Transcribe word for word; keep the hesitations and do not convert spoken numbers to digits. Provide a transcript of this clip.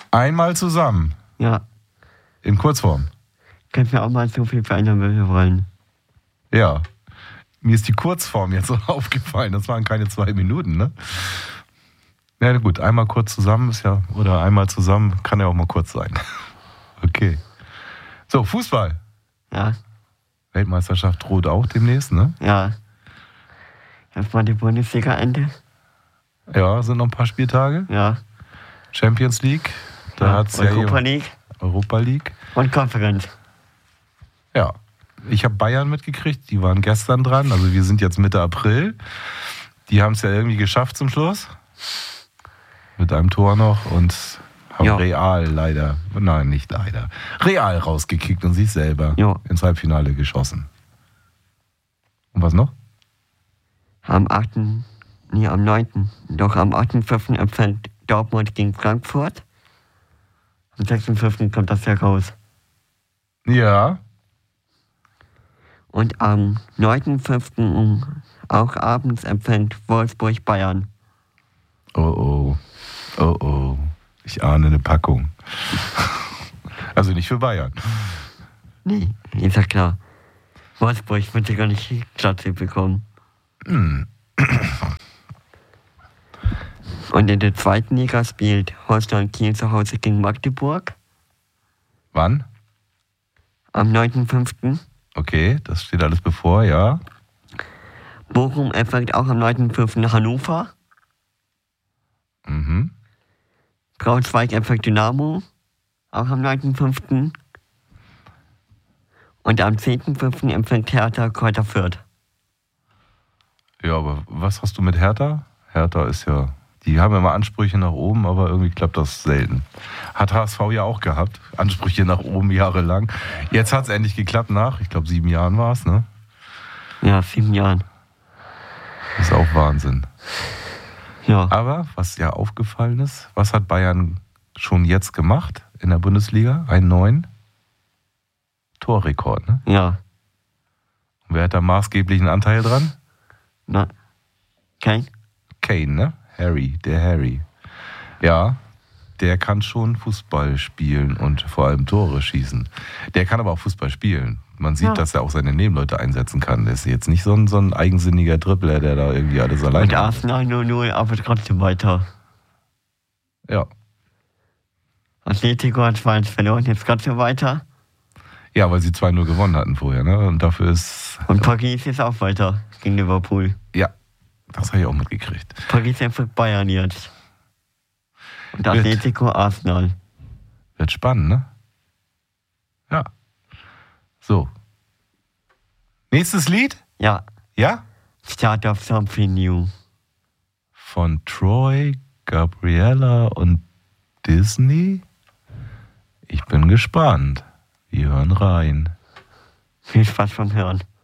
Einmal zusammen. Ja. In Kurzform. Können wir auch mal so viel verändern, wie wir wollen. Ja. Mir ist die Kurzform jetzt so aufgefallen. Das waren keine zwei Minuten, ne? Ja, gut, einmal kurz zusammen ist ja, oder einmal zusammen kann ja auch mal kurz sein. Okay. So, Fußball. Ja. Weltmeisterschaft droht auch demnächst, ne? Ja. Jetzt mal die Bundesliga-Ende. Ja, sind noch ein paar Spieltage. Ja. Champions League. Da ja. hat's Europa ja League. Europa League. Und Konferenz. Ja. Ich habe Bayern mitgekriegt, die waren gestern dran. Also wir sind jetzt Mitte April. Die haben es ja irgendwie geschafft zum Schluss. Mit einem Tor noch und haben ja. Real leider, nein, nicht leider, Real rausgekickt und sich selber ja. ins Halbfinale geschossen. Und was noch? Am achten Nee, am neunten Doch am achten fünften empfängt Dortmund gegen Frankfurt. Am sechsten fünften kommt das ja raus. Ja. Und am neunten fünften auch abends empfängt Wolfsburg Bayern. Oh oh. Oh oh. Ich ahne eine Packung. Also nicht für Bayern. Nee, ist ja klar. Wolfsburg wird ja gar nicht die Klasse bekommen. Hm. Und in der zweiten Liga spielt Holstein Kiel zu Hause gegen Magdeburg. Wann? Am neunten fünften Okay, das steht alles bevor, ja. Bochum empfängt auch am neunten fünften Hannover. Mhm. Braunschweig empfängt Dynamo. Auch am neunten fünften Und am zehnten fünften empfängt Hertha Kräuter Fürth. Ja, aber was hast du mit Hertha? Hertha ist ja, die haben immer Ansprüche nach oben, aber irgendwie klappt das selten. Hat H S V ja auch gehabt, Ansprüche nach oben jahrelang. Jetzt hat es endlich geklappt nach, ich glaube sieben Jahren war es, ne? Ja, sieben Jahren. Das ist auch Wahnsinn. Ja. Aber was ja aufgefallen ist, was hat Bayern schon jetzt gemacht in der Bundesliga? Einen neuen Torrekord, ne? Ja. Und wer hat da maßgeblichen Anteil dran? Na, Kane? Kane, ne? Harry, der Harry. Ja, der kann schon Fußball spielen und vor allem Tore schießen. Der kann aber auch Fußball spielen. Man sieht, ja. dass er auch seine Nebenleute einsetzen kann. Der ist jetzt nicht so ein, so ein eigensinniger Dribbler, der da irgendwie alles alleine macht. Und Arsenal null null, aber trotzdem weiter. Ja. Atletico hat zwei eins verloren, jetzt trotzdem weiter. Ja, weil sie zwei null gewonnen hatten vorher, ne? Und dafür ist... Und Paris ist auch weiter gegen Liverpool. Ja, das habe ich auch mitgekriegt. Paris empfängt Bayern jetzt. Und Atletico wird, Arsenal. Wird spannend, ne? Ja. So. Nächstes Lied? Ja. Ja? Start of Something New. Von Troy, Gabriella und Disney? Ich bin gespannt. Wir hören rein. Viel Spaß beim Hören.